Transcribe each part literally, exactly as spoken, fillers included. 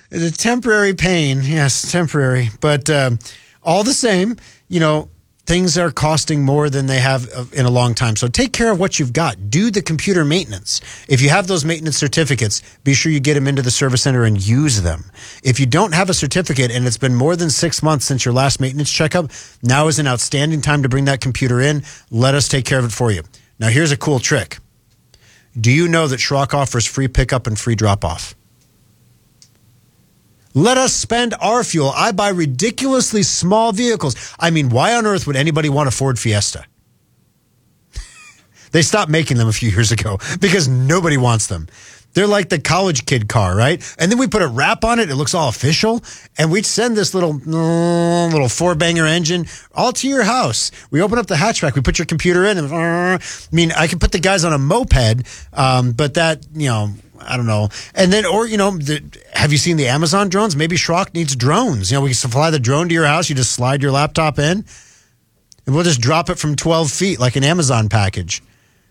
The temporary pain, yes, temporary. But um, all the same, you know, things are costing more than they have in a long time. So take care of what you've got. Do the computer maintenance. If you have those maintenance certificates, be sure you get them into the service center and use them. If you don't have a certificate and it's been more than six months since your last maintenance checkup, now is an outstanding time to bring that computer in. Let us take care of it for you. Now, here's a cool trick. Do you know that Schrock offers free pickup and free drop-off? Let us spend our fuel. I buy ridiculously small vehicles. I mean, why on earth would anybody want a Ford Fiesta? They stopped making them a few years ago because nobody wants them. They're like the college kid car, right? And then we put a wrap on it. It looks all official. And we send this little uh, little four-banger engine all to your house. We open up the hatchback. We put your computer in. And, uh, I mean, I can put the guys on a moped, um, but that, you know, I don't know. And then, or, you know, the, have you seen the Amazon drones? Maybe Schrock needs drones. You know, we can fly the drone to your house. You just slide your laptop in, and we'll just drop it from twelve feet like an Amazon package.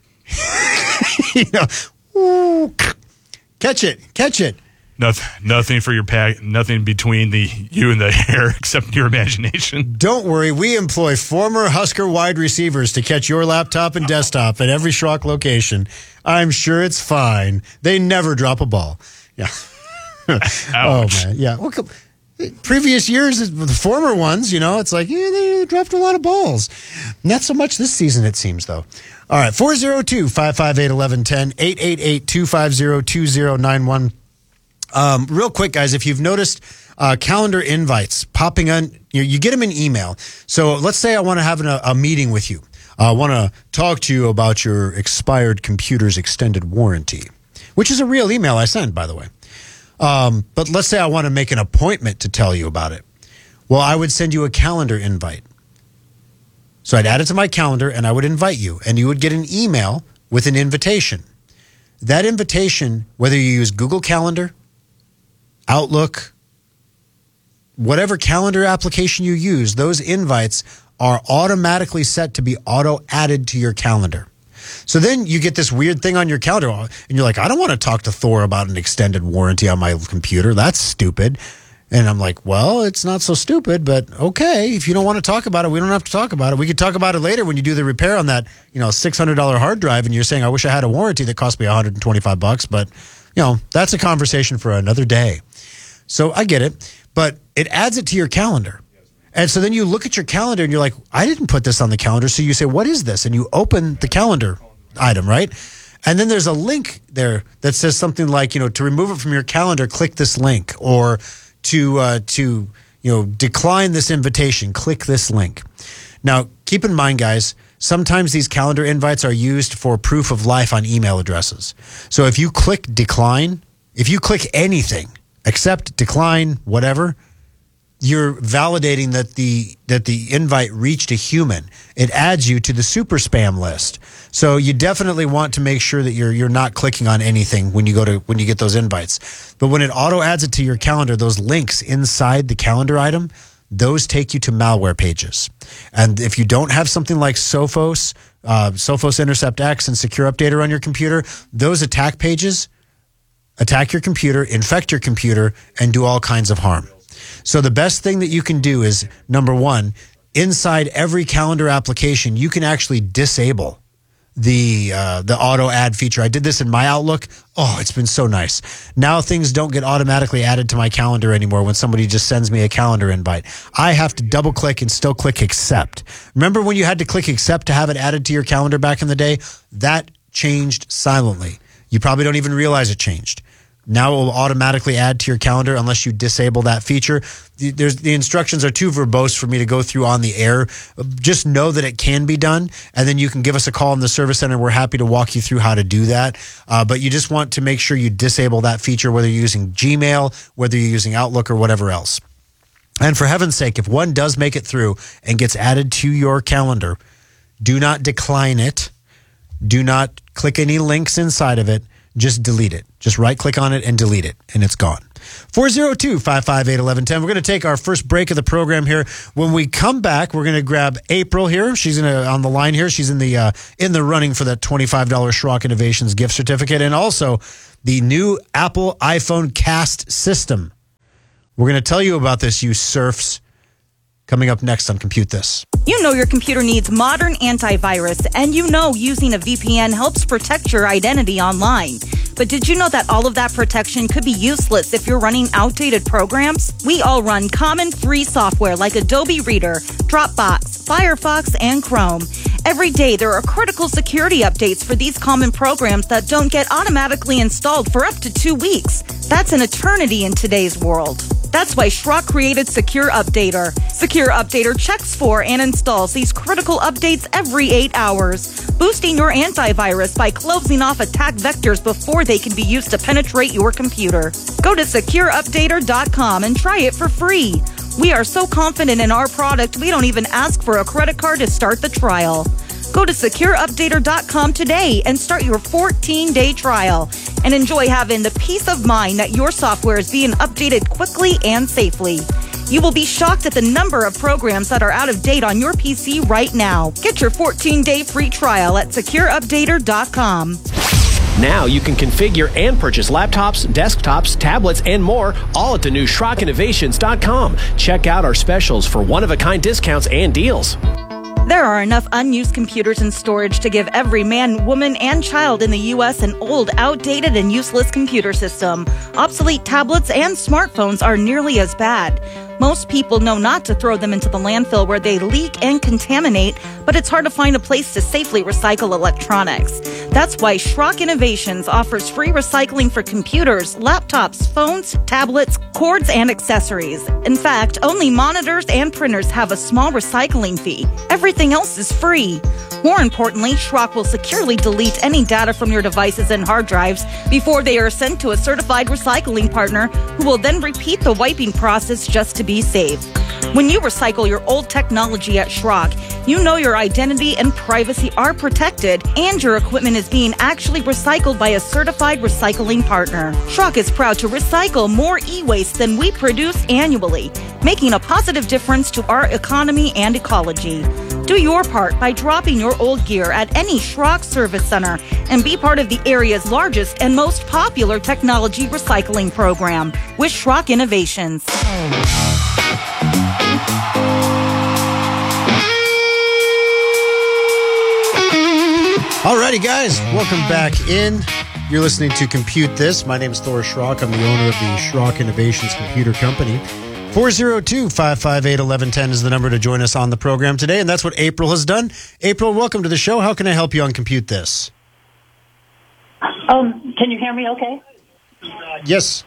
You know, ooh, catch it, catch it. Nothing, nothing for your pack. Nothing between the you and the air except your imagination. Don't worry, we employ former Husker wide receivers to catch your laptop and desktop at every Schrock location. I'm sure it's fine. They never drop a ball. Yeah. Oh man, yeah. Well, come, previous years, the former ones, you know, it's like yeah, they dropped a lot of balls. Not so much this season, it seems, though. All right, four oh two, five five eight, one one one zero, eight eight eight, two five zero, two zero nine one. Um, real quick, guys, if you've noticed uh, calendar invites popping on, you, you get them in email. So let's say I want to have an, a, a meeting with you. I want to talk to you about your expired computer's extended warranty, which is a real email I send, by the way. Um, but let's say I want to make an appointment to tell you about it. Well, I would send you a calendar invite. So I'd add it to my calendar and I would invite you, and you would get an email with an invitation. That invitation, whether you use Google Calendar, Outlook, whatever calendar application you use, those invites are automatically set to be auto-added to your calendar. So then you get this weird thing on your calendar, and you're like, I don't want to talk to Thor about an extended warranty on my computer. That's stupid. And I'm like, well, it's not so stupid, but okay, if you don't want to talk about it, we don't have to talk about it. We could talk about it later when you do the repair on that, you know, six hundred dollars hard drive, and you're saying, I wish I had a warranty that cost me one hundred twenty-five bucks, but, you know, that's a conversation for another day. So I get it, but it adds it to your calendar. And so then you look at your calendar and you're like, I didn't put this on the calendar. So you say, what is this? And you open the calendar item, right? And then there's a link there that says something like, you know, to remove it from your calendar, click this link, or to, uh, to you know, decline this invitation, click this link. Now, keep in mind, guys, sometimes these calendar invites are used for proof of life on email addresses. So if you click decline, if you click anything, accept, decline, whatever, you're validating that the that the invite reached a human. It adds you to the super spam list. So you definitely want to make sure that you're you're not clicking on anything when you go to when you get those invites. But when it auto adds it to your calendar, those links inside the calendar item, those take you to malware pages. And if you don't have something like Sophos, uh, Sophos Intercept X and Secure Updater on your computer, those attack pages attack your computer, infect your computer, and do all kinds of harm. So the best thing that you can do is, number one, inside every calendar application, you can actually disable the uh, the auto add feature. I did this in my Outlook. Oh, it's been so nice. Now things don't get automatically added to my calendar anymore when somebody just sends me a calendar invite. I have to double click and still click accept. Remember when you had to click accept to have it added to your calendar back in the day? That changed silently. You probably don't even realize it changed. Now it will automatically add to your calendar unless you disable that feature. The, there's, the instructions are too verbose for me to go through on the air. Just know that it can be done, and then you can give us a call in the service center. We're happy to walk you through how to do that. Uh, but you just want to make sure you disable that feature, whether you're using Gmail, whether you're using Outlook, or whatever else. And for heaven's sake, if one does make it through and gets added to your calendar, do not decline it. Do not click any links inside of it. Just delete it. Just right-click on it and delete it, and it's gone. four oh two, five five eight, one one one zero. We're going to take our first break of the program here. When we come back, we're going to grab April here. She's in a, on the line here. She's in the uh, in the running for that twenty-five dollars Schrock Innovations gift certificate, and also the new Apple iPhone Cast system. We're going to tell you about this, you serfs, coming up next on Compute This. You know your computer needs modern antivirus, and you know using a V P N helps protect your identity online. But did you know that all of that protection could be useless if you're running outdated programs? We all run common free software like Adobe Reader, Dropbox, Firefox, and Chrome. Every day, there are critical security updates for these common programs that don't get automatically installed for up to two weeks. That's an eternity in today's world. That's why Schrock created Secure Updater. Secure Updater checks for and installs these critical updates every eight hours, boosting your antivirus by closing off attack vectors before they can be used to penetrate your computer. Go to secure updater dot com and try it for free. We are so confident in our product, we don't even ask for a credit card to start the trial. Go to secure updater dot com today and start your fourteen-day trial and enjoy having the peace of mind that your software is being updated quickly and safely. You will be shocked at the number of programs that are out of date on your P C right now. Get your fourteen-day free trial at secure updater dot com. Now you can configure and purchase laptops, desktops, tablets, and more, all at the new Schrock Innovations dot com. Check out our specials for one-of-a-kind discounts and deals. There are enough unused computers in storage to give every man, woman, and child in the U S an old, outdated, and useless computer system. Obsolete tablets and smartphones are nearly as bad. Most people know not to throw them into the landfill where they leak and contaminate, but it's hard to find a place to safely recycle electronics. That's why Schrock Innovations offers free recycling for computers, laptops, phones, tablets, cords, and accessories. In fact, only monitors and printers have a small recycling fee. Everything else is free. More importantly, Schrock will securely delete any data from your devices and hard drives before they are sent to a certified recycling partner who will then repeat the wiping process just to be safe. When you recycle your old technology at Schrock, you know your identity and privacy are protected and your equipment is being actually recycled by a certified recycling partner. Schrock is proud to recycle more e-waste than we produce annually, making a positive difference to our economy and ecology. Do your part by dropping your old gear at any Schrock service center and be part of the area's largest and most popular technology recycling program with Schrock Innovations. Alrighty, guys, welcome back in. You're listening to Compute This. My name is Thor Schrock. I'm the owner of the Schrock Innovations Computer Company. four oh two, five five eight, one one one zero is the number to join us on the program today, and that's what April has done. April, welcome to the show. How can I help you on Compute This? Um, can you hear me okay? Yes.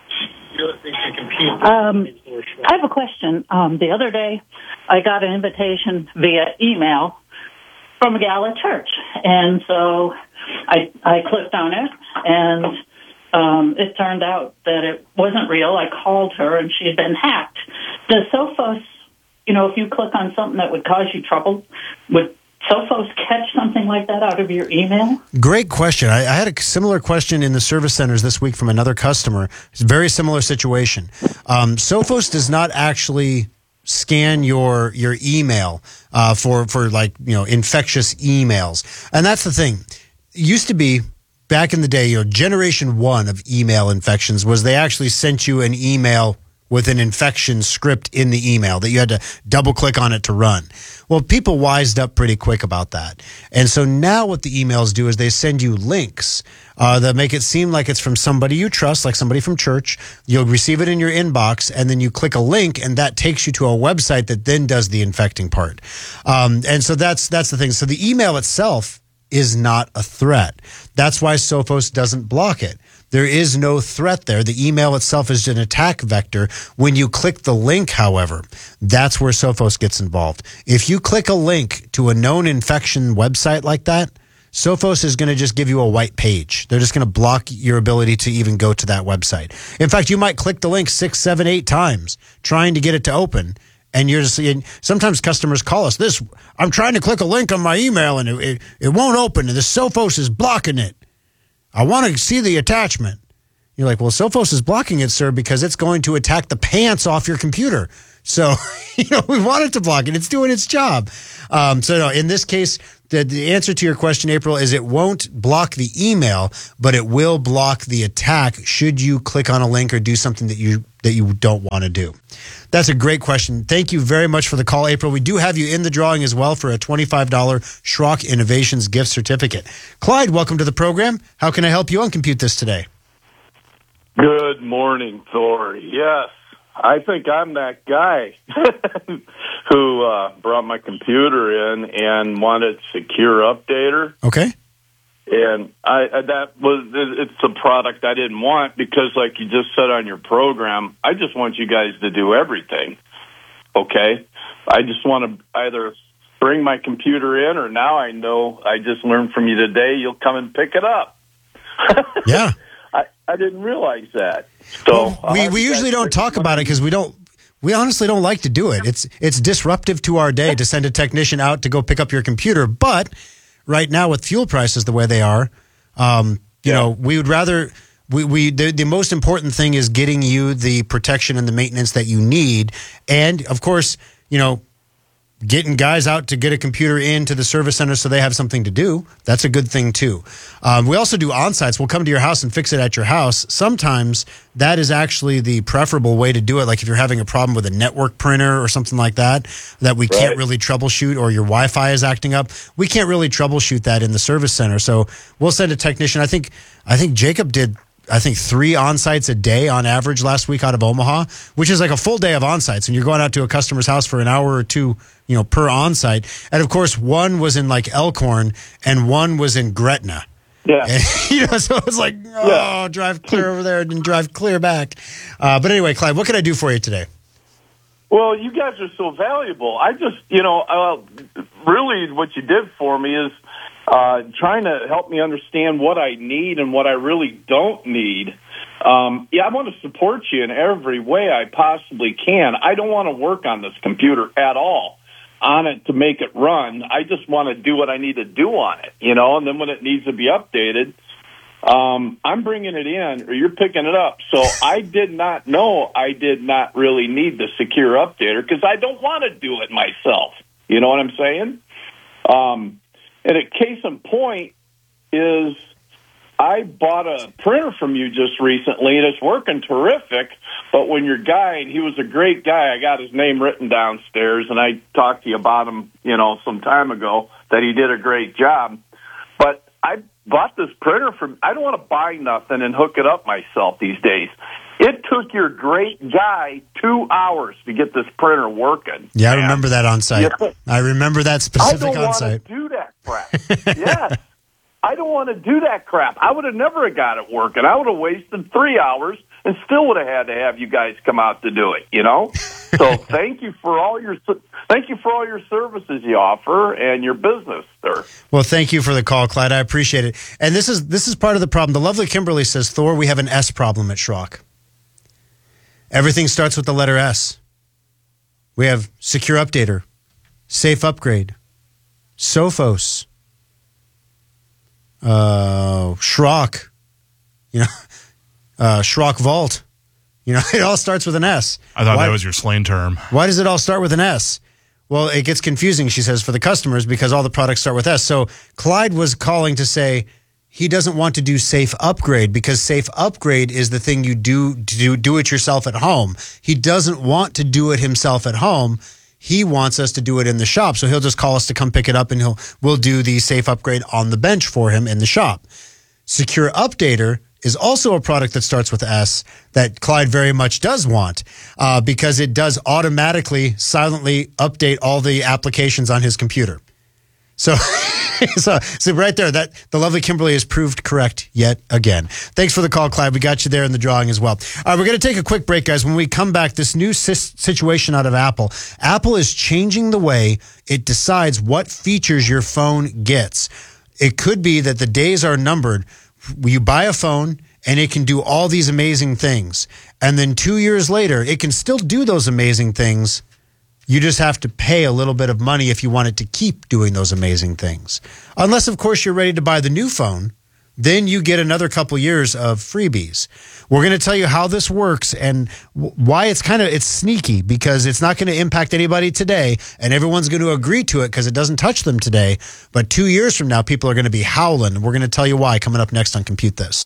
Um, I have a question. Um, the other day, I got an invitation via email from a gal at church, and so I, I clicked on it, and um, it turned out that it wasn't real. I called her, and she had been hacked. Does Sophos, you know, if you click on something that would cause you trouble, would Sophos catch something like that out of your email? Great question. I, I had a similar question in the service centers this week from another customer. It's a very similar situation. Um, Sophos does not actually scan your your email uh, for for like you know infectious emails, and that's the thing. It used to be back in the day, you know, generation one of email infections was they actually sent you an email with an infection script in the email that you had to double click on it to run. Well, people wised up pretty quick about that. And so now what the emails do is they send you links uh, that make it seem like it's from somebody you trust, like somebody from church. You'll receive it in your inbox, and then you click a link, and that takes you to a website that then does the infecting part. Um, and so that's that's the thing. So the email itself is not a threat. That's why Sophos doesn't block it. There is no threat there. The email itself is an attack vector. When you click the link, however, that's where Sophos gets involved. If you click a link to a known infection website like that, Sophos is going to just give you a white page. They're just going to block your ability to even go to that website. In fact, you might click the link six, seven, eight times trying to get it to open. And you're just, and sometimes customers call us, this, I'm trying to click a link on my email and it, it, it won't open. And the Sophos is blocking it. I want to see the attachment. You're like, well, Sophos is blocking it, sir, because it's going to attack the pants off your computer. So, you know, we want it to block it. It's doing its job. Um, so, no, in this case, the, the answer to your question, April, is it won't block the email, but it will block the attack should you click on a link or do something that you that you don't want to do. That's a great question. Thank you very much for the call, April. We do have you in the drawing as well for a twenty-five dollars Schrock Innovations gift certificate. Clyde, welcome to the program. How can I help you uncompute this today? Good morning, Thor. Yes, I think I'm that guy who uh, brought my computer in and wanted secure updater. Okay. And I, I that was it's a product I didn't want because, like you just said on your program, I just want you guys to do everything. Okay, I just want to either bring my computer in, or now I know I just learned from you today. You'll come and pick it up. Yeah. I, I didn't realize that. So well, we we usually don't talk about it because we don't. We honestly don't like to do it. It's it's disruptive to our day to send a technician out to go pick up your computer. But right now, with fuel prices the way they are, um, you yeah. know, we would rather. We, we the, the most important thing is getting you the protection and the maintenance that you need, and of course, you know, getting guys out to get a computer into the service center so they have something to do. That's a good thing too. Um, we also do on-sites. We'll come to your house and fix it at your house. Sometimes that is actually the preferable way to do it. Like if you're having a problem with a network printer or something like that, that we right. can't really troubleshoot, or your Wi-Fi is acting up, we can't really troubleshoot that in the service center. So we'll send a technician. I think, I think Jacob did I think three on-sites a day on average last week out of Omaha, which is like a full day of on-sites. And you're going out to a customer's house for an hour or two, you know, per on-site. And of course, one was in like Elkhorn and one was in Gretna. Yeah. And, you know, so it's like, oh, yeah. drive clear over there and drive clear back. Uh, but anyway, Clyde, what can I do for you today? Well, you guys are so valuable. I just, you know, uh, really what you did for me is Uh, trying to help me understand what I need and what I really don't need. Um, yeah, I want to support you in every way I possibly can. I don't want to work on this computer at all on it to make it run. I just want to do what I need to do on it, you know, and then when it needs to be updated, um, I'm bringing it in or you're picking it up. So I did not know I did not really need the secure updater because I don't want to do it myself. You know what I'm saying? Um, And a case in point is I bought a printer from you just recently, and it's working terrific. But when your guy, and he was a great guy, I got his name written downstairs, and I talked to you about him, you know, some time ago, that he did a great job. But I bought this printer from, I don't want to buy nothing and hook it up myself these days. It took your great guy two hours to get this printer working. Yeah, I remember that on site. Yeah. I remember that specific on site. I don't want to do that crap. Yes. I don't want to do that crap. I would have never got it working. I would have wasted three hours and still would have had to have you guys come out to do it, you know? So thank you for all your thank you for all your services you offer and your business, sir. Well, thank you for the call, Clyde. I appreciate it. And this is this is part of the problem. The lovely Kimberly says, Thor, we have an S problem at Schrock. Everything starts with the letter S. We have Secure Updater, Safe Upgrade, Sophos, uh, Schrock, you know, uh, Schrock Vault. You know, it all starts with an S. I thought why, that was your slang term. Why does it all start with an S? Well, it gets confusing, she says, for the customers because all the products start with S. So Clyde was calling to say he doesn't want to do Safe Upgrade because Safe Upgrade is the thing you do do do it yourself at home. He doesn't want to do it himself at home. He wants us to do it in the shop. So he'll just call us to come pick it up and he'll we'll do the Safe Upgrade on the bench for him in the shop. Secure Updater is also a product that starts with S that Clyde very much does want uh, because it does automatically silently update all the applications on his computer. So, so, so right there, that the lovely Kimberly has proved correct yet again. Thanks for the call, Clyde. We got you there in the drawing as well. All right, we're going to take a quick break, guys. When we come back, this new situation out of Apple. Apple is changing the way it decides what features your phone gets. It could be that the days are numbered. You buy a phone and it can do all these amazing things. And then two years later, it can still do those amazing things. You just have to pay a little bit of money if you want it to keep doing those amazing things. Unless, of course, you're ready to buy the new phone then you get another couple years of freebies. We're going to tell you how this works and w- why it's kind of it's sneaky, because it's not going to impact anybody today, and everyone's going to agree to it because it doesn't touch them today. But two years from now, people are going to be howling. We're going to tell you why coming up next on Compute This.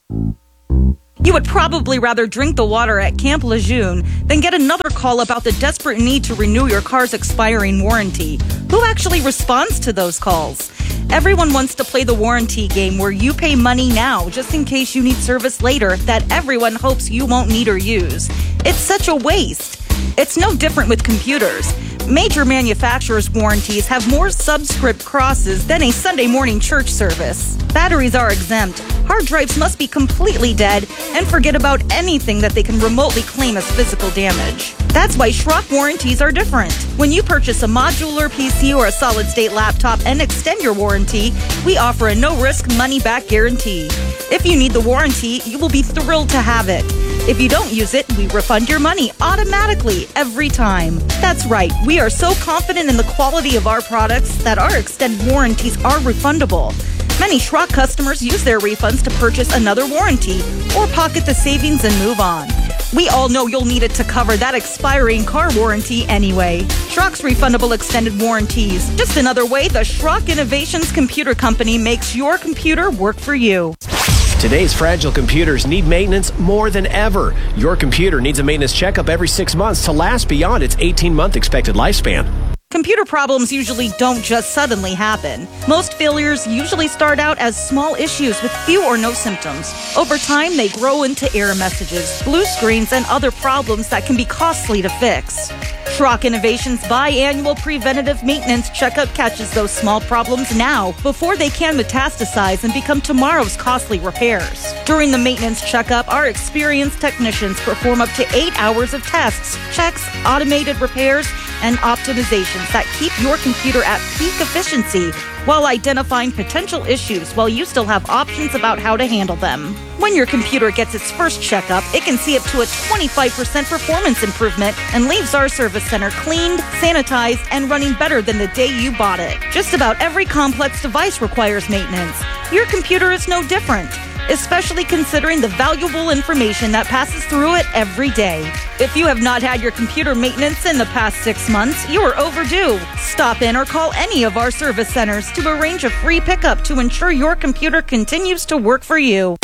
You would probably rather drink the water at Camp Lejeune than get another call about the desperate need to renew your car's expiring warranty. Who actually responds to those calls? Everyone wants to play the warranty game where you pay money now just in case you need service later that everyone hopes you won't need or use. It's such a waste. It's no different with computers. Major manufacturers' warranties have more subscript crosses than a Sunday morning church service. Batteries are exempt, hard drives must be completely dead, and forget about anything that they can remotely claim as physical damage. That's why Schrock warranties are different. When you purchase a modular P C or a solid-state laptop and extend your warranty, we offer a no-risk money-back guarantee. If you need the warranty, you will be thrilled to have it. If you don't use it, we refund your money automatically every time. That's right, we are so confident in the quality of our products that our extended warranties are refundable. Many Schrock customers use their refunds to purchase another warranty or pocket the savings and move on. We all know you'll need it to cover that expiring car warranty anyway. Schrock's refundable extended warranties. Just another way the Schrock Innovations Computer Company makes your computer work for you. Today's fragile computers need maintenance more than ever. Your computer needs a maintenance checkup every six months to last beyond its eighteen-month expected lifespan. Computer problems usually don't just suddenly happen. Most failures usually start out as small issues with few or no symptoms. Over time, they grow into error messages, blue screens, and other problems that can be costly to fix. Schrock Innovations' biannual preventative maintenance checkup catches those small problems now before they can metastasize and become tomorrow's costly repairs. During the maintenance checkup, our experienced technicians perform up to eight hours of tests, checks, automated repairs, and optimizations that keep your computer at peak efficiency while identifying potential issues while you still have options about how to handle them. When your computer gets its first checkup, it can see up to a twenty-five percent performance improvement and leaves our service center cleaned, sanitized, and running better than the day you bought it. Just about every complex device requires maintenance. Your computer is no different, especially considering the valuable information that passes through it every day. If you have not had your computer maintenance in the past six months, you are overdue. Stop in or call any of our service centers to arrange a free pickup to ensure your computer continues to work for you.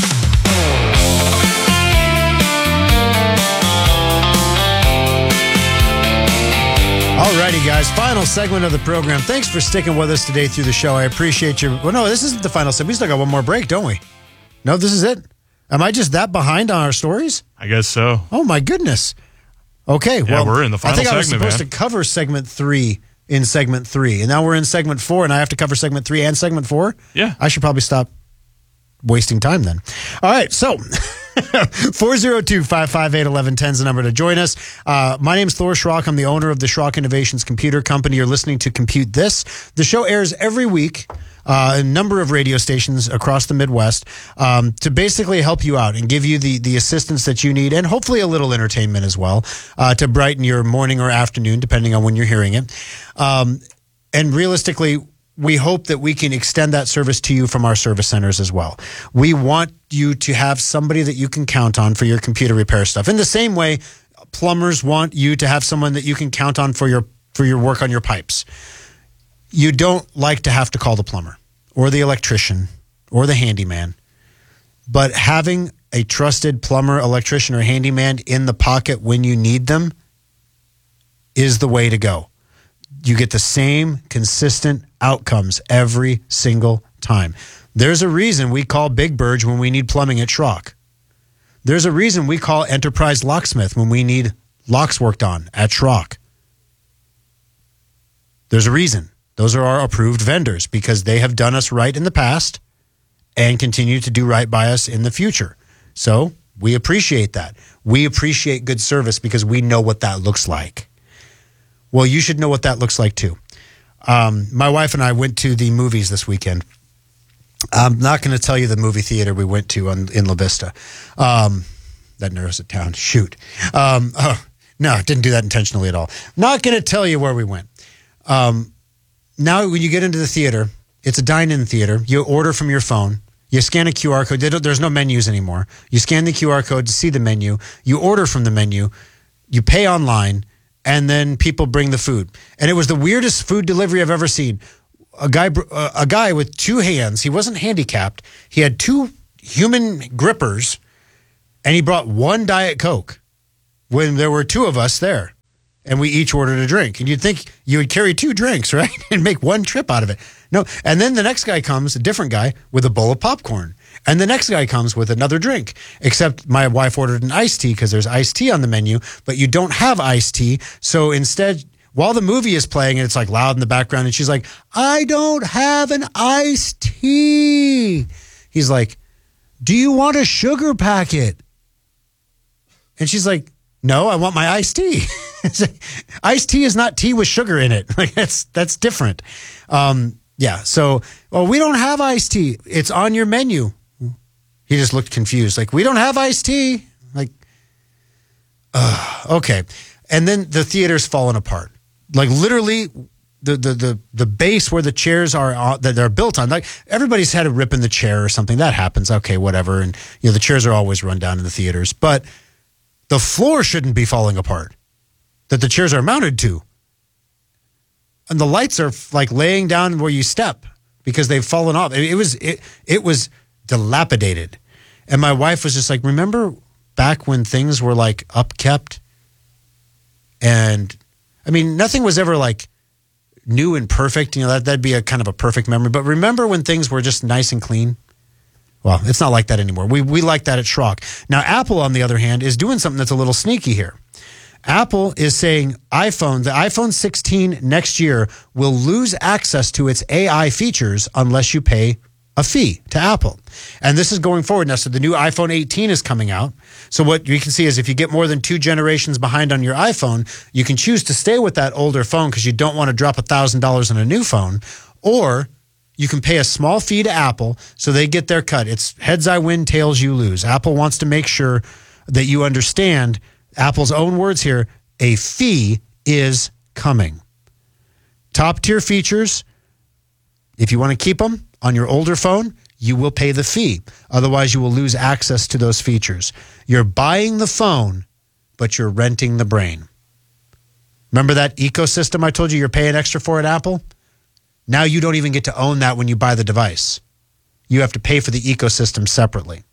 Alrighty, guys, final segment of the program. Thanks for sticking with us today through the show. I appreciate you. Well, no, this isn't the final segment. We still got one more break, don't we? No, this is it. Am I just that behind on our stories? I guess so. Oh, my goodness. Okay, yeah, well, we're in the final I think I was segment, supposed man. to cover segment three in segment three, and now we're in segment four, and I have to cover segment three and segment four? Yeah. I should probably stop wasting time then. All right, so four oh two, five five eight, one one one zero is the number to join us. Uh, my name's Thor Schrock. I'm the owner of the Schrock Innovations Computer Company. You're listening to Compute This. The show airs every week. Uh, a number of radio stations across the Midwest um, to basically help you out and give you the, the assistance that you need, and hopefully a little entertainment as well uh, to brighten your morning or afternoon, depending on when you're hearing it. Um, and realistically, we hope that we can extend that service to you from our service centers as well. We want you to have somebody that you can count on for your computer repair stuff. In the same way, plumbers want you to have someone that you can count on for your for your work on your pipes. You don't like to have to call the plumber or the electrician or the handyman, but having a trusted plumber, electrician, or handyman in the pocket when you need them is the way to go. You get the same consistent outcomes every single time. There's a reason we call Big Burge when we need plumbing at Schrock. There's a reason we call Enterprise Locksmith when we need locks worked on at Schrock. There's a reason. Those are our approved vendors because they have done us right in the past and continue to do right by us in the future. So we appreciate that. We appreciate good service because we know what that looks like. Well, you should know what that looks like too. Um, my wife and I went to the movies this weekend. I'm not going to tell you the movie theater we went to on, in La Vista. Um, that narrows it down. Shoot. Um, oh, no, didn't do that intentionally at all. Not going to tell you where we went. Um, now, when you get into the theater, it's a dine-in theater. You order from your phone. You scan a Q R code. There's no menus anymore. You scan the Q R code to see the menu. You order from the menu. You pay online, and then people bring the food. And it was the weirdest food delivery I've ever seen. A guy, a guy with two hands. He wasn't handicapped. He had two human grippers, and he brought one Diet Coke when there were two of us there, and we each ordered a drink. And you'd think you would carry two drinks, right, and make one trip out of it. No. And then the next guy comes, a different guy, with a bowl of popcorn. And the next guy comes with another drink, except my wife ordered an iced tea because there's iced tea on the menu, but you don't have iced tea. So instead, while the movie is playing and it's like loud in the background, and she's like, I don't have an iced tea. He's like, do you want a sugar packet? And she's like, no, I want my iced tea. Iced tea is not tea with sugar in it. Like that's that's different. Um, yeah. So, well, we don't have iced tea. It's on your menu. He just looked confused. Like, we don't have iced tea. Like, uh, okay. And then the theater's fallen apart. Like literally, the the the the base where the chairs are uh, that they're built on. Like everybody's had a rip in the chair or something. That happens. Okay, whatever. And you know the chairs are always run down in the theaters, but the floor shouldn't be falling apart that the chairs are mounted to. And the lights are like laying down where you step because they've fallen off. It, it was it it was dilapidated. And my wife was just like, remember back when things were like upkept? And I mean, nothing was ever like new and perfect. You know, that, that'd be a kind of a perfect memory. But remember when things were just nice and clean? Well, it's not like that anymore. We we like that at Schrock. Now, Apple, on the other hand, is doing something that's a little sneaky here. Apple is saying iPhone, the iPhone sixteen next year will lose access to its A I features unless you pay a fee to Apple. And this is going forward now. So the new iPhone eighteen is coming out. So what you can see is if you get more than two generations behind on your iPhone, you can choose to stay with that older phone because you don't want to drop one thousand dollars on a new phone, or you can pay a small fee to Apple so they get their cut. It's heads I win, tails you lose. Apple wants to make sure that you understand Apple's own words here, a fee is coming. Top tier features, if you want to keep them on your older phone, you will pay the fee. Otherwise, you will lose access to those features. You're buying the phone, but you're renting the brain. Remember that ecosystem I told you you're paying extra for at Apple? Now you don't even get to own that when you buy the device. You have to pay for the ecosystem separately.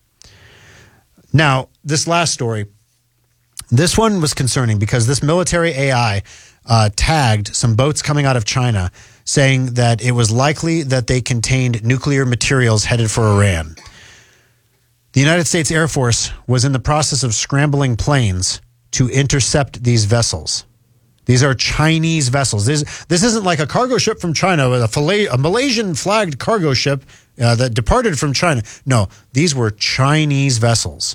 Now, this last story, this one was concerning because this military A I uh, tagged some boats coming out of China saying that it was likely that they contained nuclear materials headed for Iran. The United States Air Force was in the process of scrambling planes to intercept these vessels. These are Chinese vessels. This, this isn't like a cargo ship from China, a, filet, a Malaysian flagged cargo ship uh, that departed from China. No, these were Chinese vessels.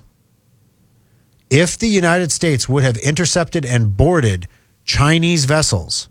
If the United States would have intercepted and boarded Chinese vessels,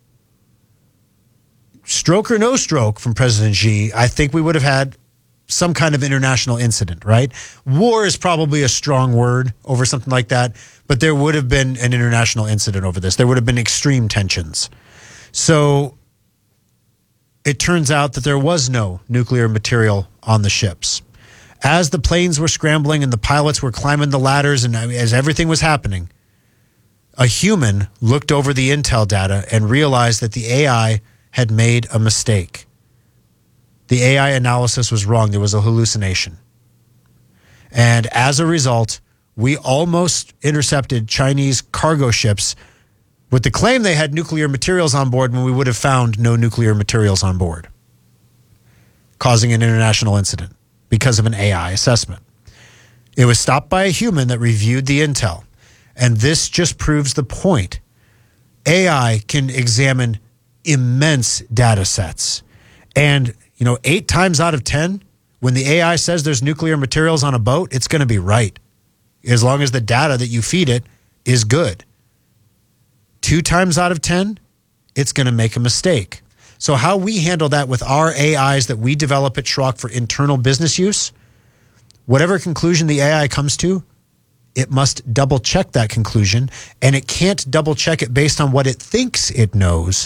stroke or no stroke from President Xi, I think we would have had some kind of international incident, right? War is probably a strong word over something like that, but there would have been an international incident over this. There would have been extreme tensions. So it turns out that there was no nuclear material on the ships. As the planes were scrambling and the pilots were climbing the ladders and as everything was happening, a human looked over the intel data and realized that the A I had made a mistake. The A I analysis was wrong. There was a hallucination. And as a result, we almost intercepted Chinese cargo ships with the claim they had nuclear materials on board when we would have found no nuclear materials on board, causing an international incident because of an A I assessment. It was stopped by a human that reviewed the intel. And this just proves the point. A I can examine immense data sets. And, you know, eight times out of ten, when the A I says there's nuclear materials on a boat, it's going to be right, as long as the data that you feed it is good. Two times out of ten, it's going to make a mistake. So how we handle that with our A Is that we develop at Schrock for internal business use, whatever conclusion the A I comes to, it must double check that conclusion, and it can't double check it based on what it thinks it knows.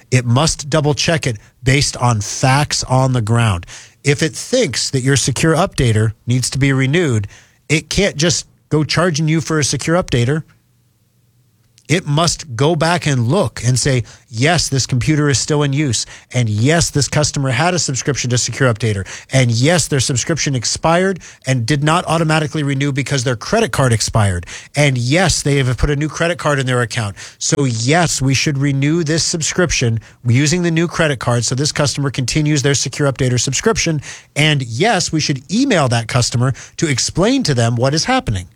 It must double check it based on facts on the ground. If it thinks that your secure updater needs to be renewed, it can't just go charging you for a secure updater. It must go back and look and say, yes, this computer is still in use. And yes, this customer had a subscription to Secure Updater. And yes, their subscription expired and did not automatically renew because their credit card expired. And yes, they have put a new credit card in their account. So yes, we should renew this subscription using the new credit card so this customer continues their Secure Updater subscription. And yes, we should email that customer to explain to them what is happening.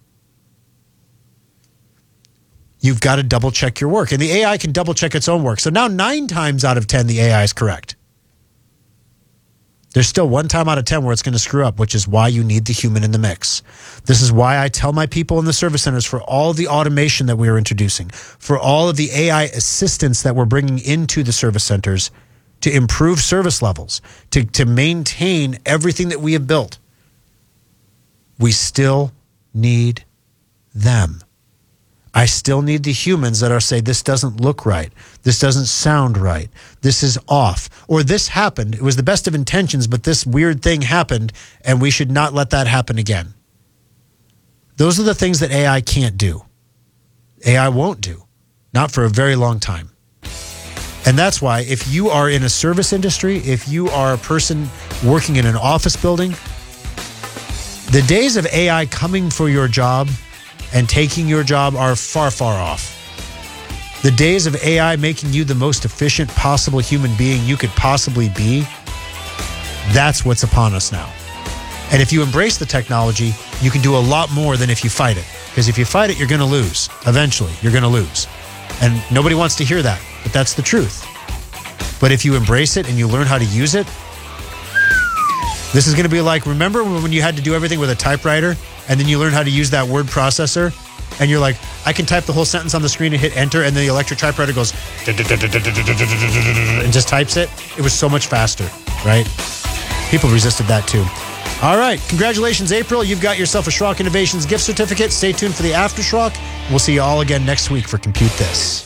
You've got to double check your work. And the A I can double check its own work. So now nine times out of ten, the A I is correct. There's still one time out of ten where it's going to screw up, which is why you need the human in the mix. This is why I tell my people in the service centers, for all the automation that we are introducing, for all of the A I assistance that we're bringing into the service centers to improve service levels, to, to maintain everything that we have built, we still need them. I still need the humans that are saying, this doesn't look right. This doesn't sound right. This is off. Or this happened. It was the best of intentions, but this weird thing happened, and we should not let that happen again. Those are the things that A I can't do. A I won't do. Not for a very long time. And that's why if you are in a service industry, if you are a person working in an office building, the days of A I coming for your job and taking your job are far, far off. The days of A I making you the most efficient possible human being you could possibly be, that's what's upon us now. And if you embrace the technology, you can do a lot more than if you fight it. Because if you fight it, you're going to lose. Eventually, you're going to lose. And nobody wants to hear that, but that's the truth. But if you embrace it and you learn how to use it, this is going to be like, remember when you had to do everything with a typewriter and then you learn how to use that word processor and you're like, I can type the whole sentence on the screen and hit enter, and then the electric typewriter goes and just types it? It was so much faster, right? People resisted that too. All right. Congratulations, April. You've got yourself a Schrock Innovations gift certificate. Stay tuned for the After Schrock. We'll see you all again next week for Compute This.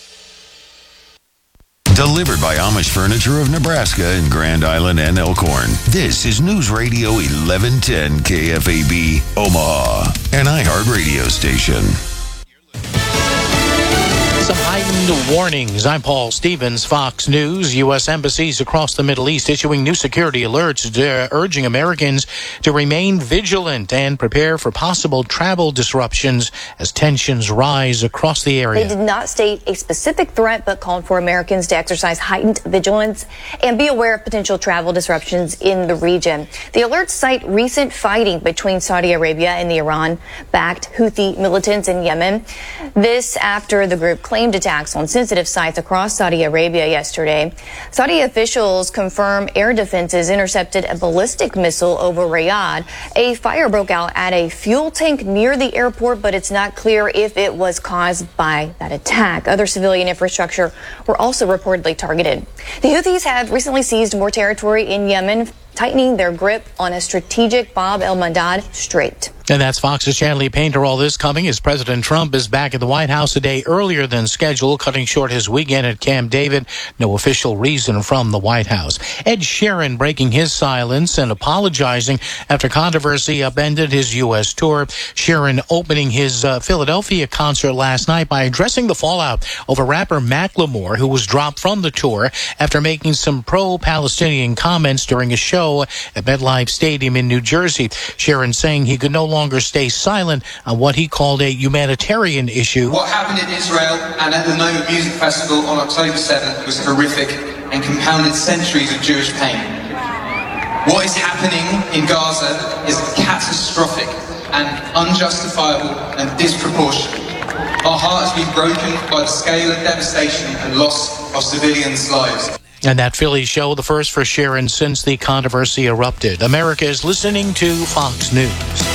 Delivered by Amish Furniture of Nebraska in Grand Island and Elkhorn. This is News Radio eleven ten K F A B, Omaha, an iHeart radio station. Some heightened warnings. I'm Paul Stevens, Fox News. U S embassies across the Middle East issuing new security alerts uh, urging Americans to remain vigilant and prepare for possible travel disruptions as tensions rise across the area. They did not state a specific threat, but called for Americans to exercise heightened vigilance and be aware of potential travel disruptions in the region. The alerts cite recent fighting between Saudi Arabia and the Iran-backed Houthi militants in Yemen. This after the group claimed attacks on sensitive sites across Saudi Arabia yesterday. Saudi officials confirm air defenses intercepted a ballistic missile over Riyadh. A fire broke out at a fuel tank near the airport, but it's not clear if it was caused by that attack. Other civilian infrastructure were also reportedly targeted. The Houthis have recently seized more territory in Yemen, tightening their grip on a strategic Bab el-Mandab Strait. And that's Fox's Chanley Painter. All this coming as President Trump is back at the White House a day earlier than scheduled, cutting short his weekend at Camp David. No official reason from the White House. Ed Sheeran breaking his silence and apologizing after controversy upended his U S tour. Sheeran opening his uh, Philadelphia concert last night by addressing the fallout over rapper Macklemore, who was dropped from the tour after making some pro-Palestinian comments during a show at MetLife Stadium in New Jersey. Sheeran saying he could no longer longer stay silent on what he called a humanitarian issue. What happened in Israel and at the Noma Music Festival on October seventh was horrific and compounded centuries of Jewish pain. What is happening in Gaza is catastrophic and unjustifiable and disproportionate. Our heart has been broken by the scale of devastation and loss of civilians' lives. And that Philly show, the first for Sheeran since the controversy erupted. America is listening to Fox News.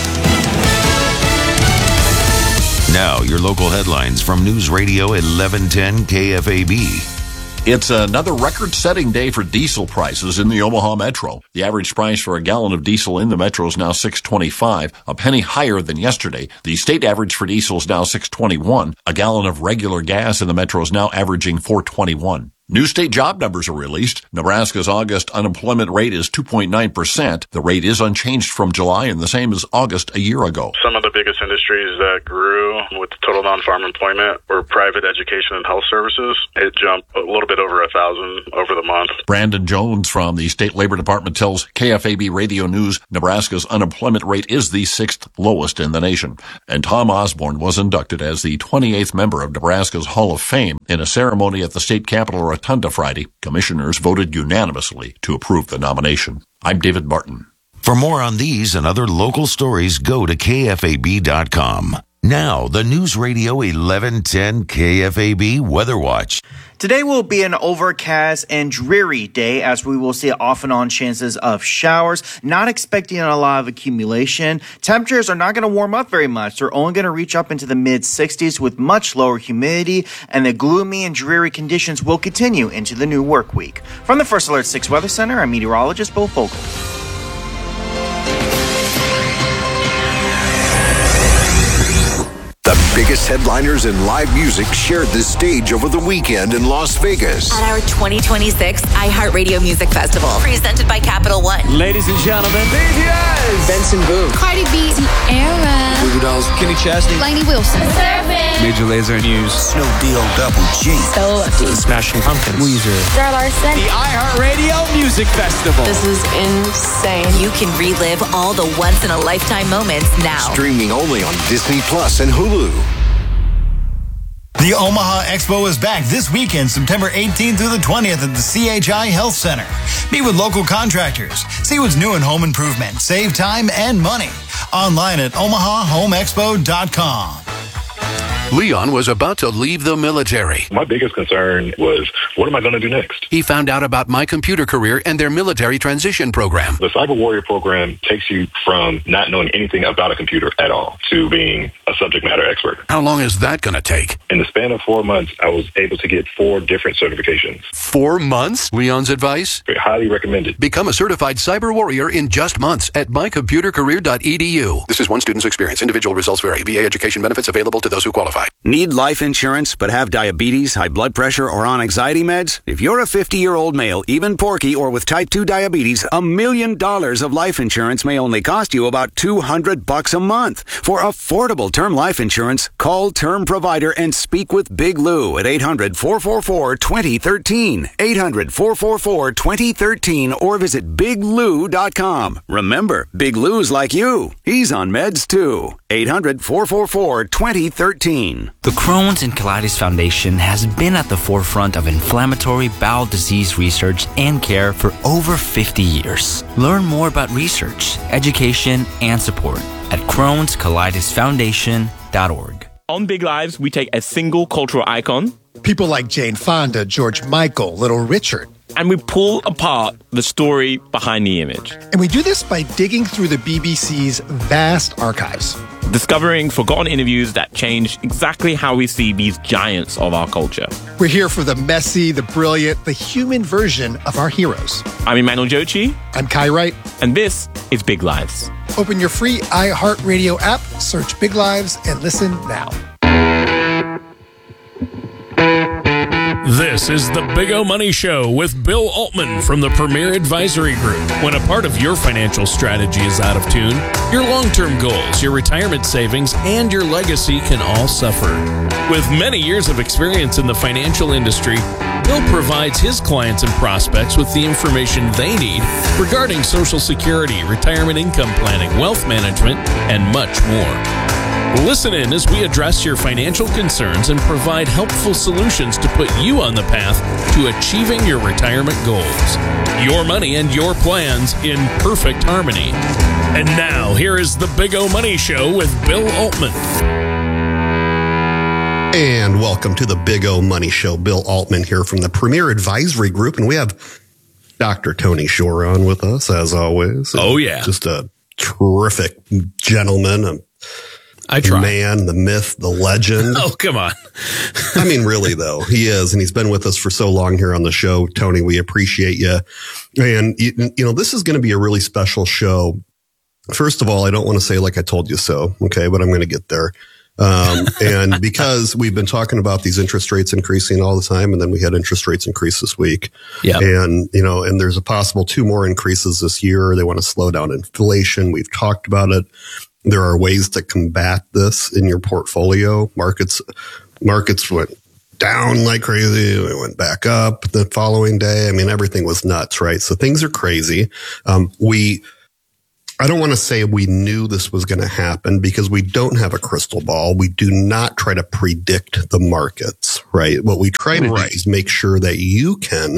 Now, your local headlines from News Radio eleven ten K F A B. It's another record-setting day for diesel prices in the Omaha Metro. The average price for a gallon of diesel in the Metro is now six twenty-five, a penny higher than yesterday. The state average for diesel is now six twenty-one. A gallon of regular gas in the Metro is now averaging four twenty-one. New state job numbers are released. Nebraska's August unemployment rate is two point nine percent. The rate is unchanged from July and the same as August a year ago. Some of the biggest industries that grew with total non-farm employment were private education and health services. It jumped a little bit over a thousand over the month. Brandon Jones from the State Labor Department tells K F A B Radio News Nebraska's unemployment rate is the sixth lowest in the nation. And Tom Osborne was inducted as the twenty-eighth member of Nebraska's Hall of Fame in a ceremony at the state capitol Rotunda Friday. Commissioners voted unanimously to approve the nomination. I'm David Martin. For more on these and other local stories, go to K F A B dot com. Now, the News Radio eleven ten K F A B Weather Watch. Today will be an overcast and dreary day as we will see off and on chances of showers. Not expecting a lot of accumulation. Temperatures are not going to warm up very much. They're only going to reach up into the mid sixties with much lower humidity, and the gloomy and dreary conditions will continue into the new work week. From the First Alert six Weather Center, I'm meteorologist Bill Fogle. The biggest headliners in live music shared the stage over the weekend in Las Vegas. At our twenty twenty-six iHeartRadio Music Festival, presented by Capital One. Ladies and gentlemen, B T S, Benson Boone, Cardi B, Era, Goo Goo Dolls, Kenny Chesney, Lainey Wilson, Surfing, Major Lazer, News, Snoop D-O Double G, So The Smashing Pumpkins, Weezer, Zara Larson, the iHeartRadio Music Festival. This is insane. You can relive all the once-in-a-lifetime moments now. Streaming only on Disney Plus and Hulu. The Omaha Expo is back this weekend, September eighteenth through the twentieth at the C H I Health Center. Meet with local contractors. See what's new in home improvement. Save time and money. Online at omaha home expo dot com. Leon was about to leave the military. My biggest concern was, what am I going to do next? He found out about My Computer Career and their military transition program. The Cyber Warrior program takes you from not knowing anything about a computer at all to being a subject matter expert. How long is that going to take? In the span of four months, I was able to get four different certifications. Four months? Leon's advice? Highly recommended. Become a certified cyber warrior in just months at my computer career dot e d u. This is one student's experience. Individual results vary. V A education benefits available to those who qualify. Need life insurance but have diabetes, high blood pressure, or on anxiety meds? If you're a fifty-year-old male, even porky, or with type two diabetes, a million dollars of life insurance may only cost you about two hundred bucks a month. For affordable term life insurance, call Term Provider and speak with Big Lou at eight hundred, four four four, two zero one three, eight hundred, four four four, two zero one three, or visit big lou dot com. Remember, Big Lou's like you. He's on meds too. eight hundred, four four four, two zero one three. The Crohn's and Colitis Foundation has been at the forefront of inflammatory bowel disease research and care for over fifty years. Learn more about research, education, and support at crohns colitis foundation dot org. On Big Lives, we take a single cultural icon, people like Jane Fonda, George Michael, Little Richard, and we pull apart the story behind the image. And we do this by digging through the B B C's vast archives, discovering forgotten interviews that change exactly how we see these giants of our culture. We're here for the messy, the brilliant, the human version of our heroes. I'm Emmanuel Jochi. I'm Kai Wright. And this is Big Lives. Open your free iHeartRadio app, search Big Lives, and listen now. This is the Big O Money Show with Bill Altman from the Premier Advisory Group. When a part of your financial strategy is out of tune, your long-term goals, your retirement savings, and your legacy can all suffer. With many years of experience in the financial industry, Bill provides his clients and prospects with the information they need regarding Social Security, retirement income planning, wealth management, and much more. Listen in as we address your financial concerns and provide helpful solutions to put you on the path to achieving your retirement goals. Your money and your plans in perfect harmony. And now, here is the Big O Money Show with Bill Altman. And welcome to the Big O Money Show. Bill Altman here from the Premier Advisory Group. And we have Doctor Tony Shore on with us, as always. Oh, yeah. Just a terrific gentleman. A I try. The man, the myth, the legend. Oh, come on. I mean, really, though, he is. And he's been with us for so long here on the show. Tony, we appreciate you. And, you, you know, this is going to be a really special show. First of all, I don't want to say like I told you so, okay, but I'm going to get there. Um, and because we've been talking about these interest rates increasing all the time, and then we had interest rates increase this week. Yeah. And, you know, and there's a possible two more increases this year. They want to slow down inflation. We've talked about it. There are ways to combat this in your portfolio. Markets, markets went down like crazy. It went back up the following day. I mean, everything was nuts, right? So things are crazy. Um, we, I don't want to say we knew this was going to happen because we don't have a crystal ball. We do not try to predict the markets, right? What we try to right. do is make sure that you can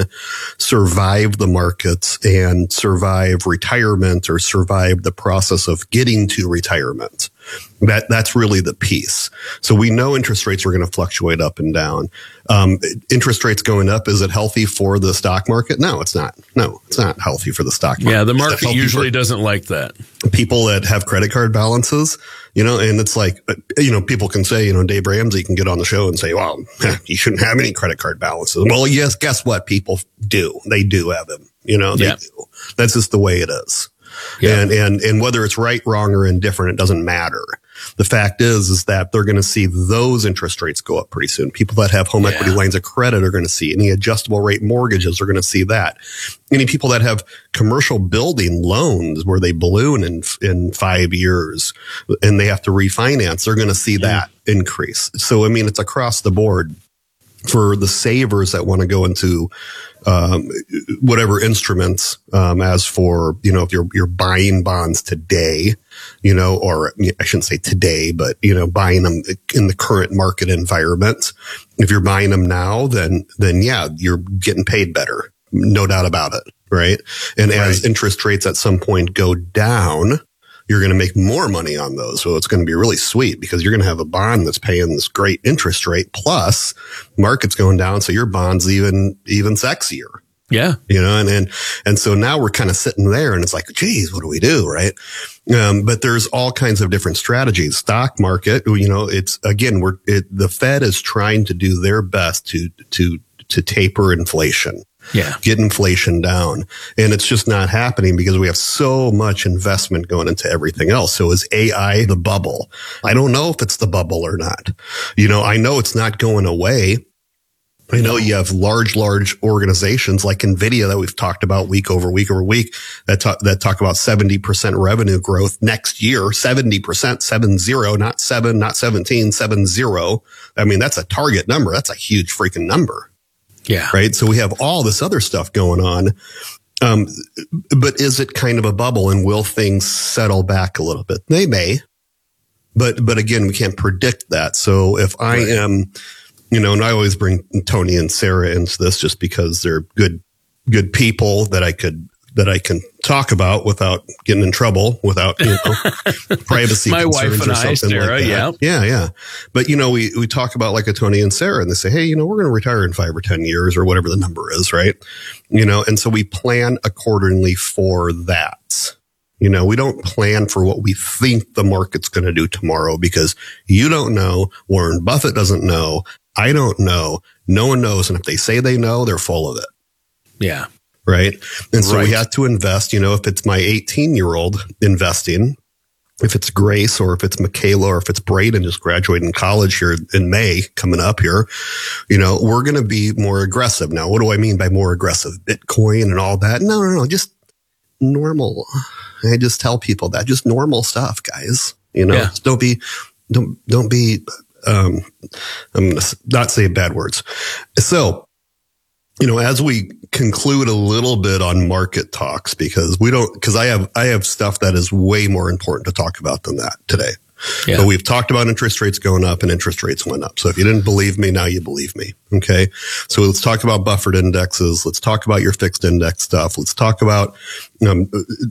survive the markets and survive retirement or survive the process of getting to retirement. That that's really the piece. So we know interest rates are going to fluctuate up and down. Um, interest rates going up, is it healthy for the stock market? No, it's not. No, it's not healthy for the stock market. Yeah, the market usually doesn't like that. People that have credit card balances, you know, and it's like, you know, people can say, you know, Dave Ramsey can get on the show and say, well, you shouldn't have any credit card balances. Well, yes, guess what? People do. They do have them. You know, they yeah. do. That's just the way it is. Yeah. And, and, and whether it's right, wrong, or indifferent, it doesn't matter. The fact is, is that they're going to see those interest rates go up pretty soon. People that have home yeah. equity lines of credit are going to see any adjustable rate mortgages are going to see that. Any people that have commercial building loans where they balloon in, in five years and they have to refinance, they're going to see yeah. that increase. So, I mean, it's across the board. For the savers that want to go into um, whatever instruments, um, as for, you know, if you're you're buying bonds today, you know, or I shouldn't say today, but, you know, buying them in the current market environment. If you're buying them now, then then yeah, you're getting paid better, no doubt about it, right? And right. as interest rates at some point go down, you're going to make more money on those. So it's going to be really sweet because you're going to have a bond that's paying this great interest rate plus market's going down. So your bond's even, even sexier. Yeah. You know, and, and, and so now we're kind of sitting there and it's like, geez, what do we do? Right. Um, but there's all kinds of different strategies. Stock market, you know, it's again, we're, it, the Fed is trying to do their best to, to, to taper inflation. Yeah. Get inflation down. And it's just not happening because we have so much investment going into everything else. So is A I the bubble? I don't know if it's the bubble or not. You know, I know it's not going away. I know you have large, large organizations like NVIDIA that we've talked about week over week over week that talk, that talk about seventy percent revenue growth next year, seventy percent, seven zero, not seven, not seventeen, seven zero. I mean, that's a target number. That's a huge freaking number. Yeah. Right. So we have all this other stuff going on. Um, but is it kind of a bubble and will things settle back a little bit? They may, but, but again, we can't predict that. So if I right. am, you know, and I always bring Tony and Sarah into this just because they're good, good people that I could, that I can talk about without getting in trouble, without, you know, privacy My concerns wife and or I, something Sarah, like that. yeah. Yeah, yeah. But, you know, we, we talk about like a Tony and Sarah and they say, hey, you know, we're going to retire in five or ten years or whatever the number is, right? You know, and so we plan accordingly for that. You know, we don't plan for what we think the market's going to do tomorrow because you don't know. Warren Buffett doesn't know. I don't know. No one knows. And if they say they know, they're full of it. Yeah. Right. And so right. we have to invest, you know, if it's my eighteen year old investing, if it's Grace or if it's Michaela or if it's Braden just graduating college here in May coming up here, you know, we're going to be more aggressive. Now, what do I mean by more aggressive? Bitcoin and all that? No, no, no, just normal. I just tell people that just normal stuff, guys, you know, yeah. don't be, don't, don't be, um, I'm going to not say bad words. So, you know, as we conclude a little bit on market talks, because we don't, because I have, I have stuff that is way more important to talk about than that today. Yeah. But we've talked about interest rates going up and interest rates went up. So if you didn't believe me, now you believe me. Okay. So let's talk about buffered indexes. Let's talk about your fixed index stuff. Let's talk about um,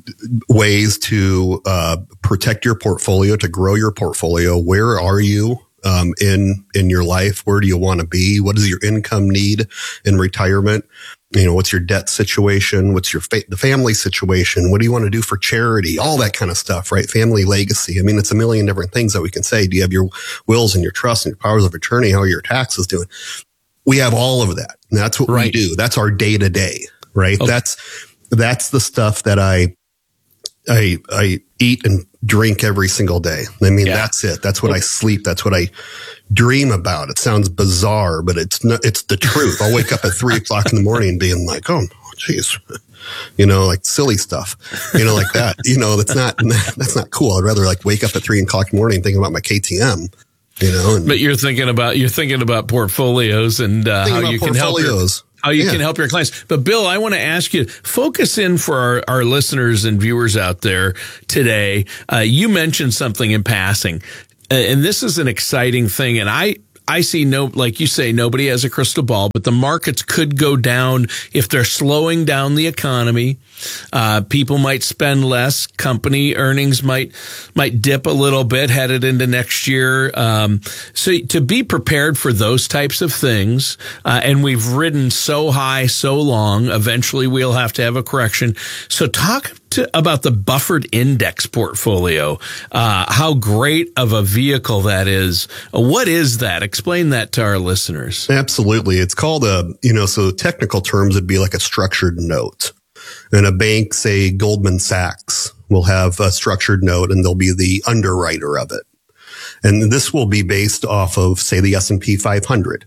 ways to uh, protect your portfolio, to grow your portfolio. Where are you? Um, in, in your life? Where do you want to be? What is your income need in retirement? You know, what's your debt situation? What's your fa- the family situation? What do you want to do for charity? All that kind of stuff, right? Family legacy. I mean, it's a million different things that we can say. Do you have your wills and your trusts and your powers of attorney? How are your taxes doing? We have all of that. And that's what right. we do. That's our day to day, right? Okay. That's, that's the stuff that I, I, I eat and drink every single day. I mean, Yeah. that's it. That's what I sleep. That's what I dream about. It sounds bizarre, but it's not, it's the truth. I'll wake up at three o'clock in the morning being like, oh, geez, you know, like silly stuff, you know, like that, you know, that's not, that's not cool. I'd rather like wake up at three o'clock in the morning thinking about my K T M, you know. And But you're thinking about, you're thinking about portfolios and uh, Thinking how about you can help your, portfolios. how you Yeah. can help your clients. But Bill, I want to ask you, focus in for our, our listeners and viewers out there today. Uh, you mentioned something in passing, uh, and this is an exciting thing. And I, I see no, like you say, nobody has a crystal ball, but the markets could go down if they're slowing down the economy. Uh, people might spend less. Company earnings might might dip a little bit headed into next year. Um, so to be prepared for those types of things, uh, and we've ridden so high so long, eventually we'll have to have a correction. So talk to, about the buffered index portfolio. Uh, how great of a vehicle that is. What is that? Explain that to our listeners. Absolutely. It's called a, you know, so technical terms would be like a structured note. And a bank, say Goldman Sachs, will have a structured note and they'll be the underwriter of it. And this will be based off of, say, the S and P five hundred.